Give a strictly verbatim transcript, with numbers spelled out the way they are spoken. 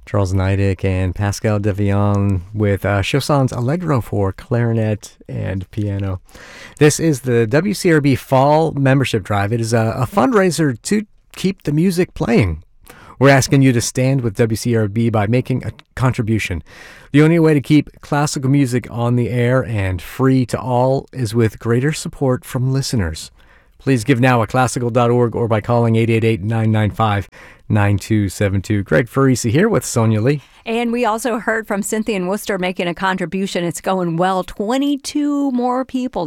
Charles Neidick and Pascal Devion with uh, Chausson's Allegro for clarinet and piano. This is the W C R B Fall Membership Drive. It is a, a fundraiser to keep the music playing. We're asking you to stand with W C R B by making a contribution. The only way to keep classical music on the air and free to all is with greater support from listeners. Please give now at classical dot org or by calling eight eight eight, nine nine five, nine two seven two. Greg Farisi here with Sonia Lee. And we also heard from Cynthia in Worcester making a contribution. It's going well. twenty-two more people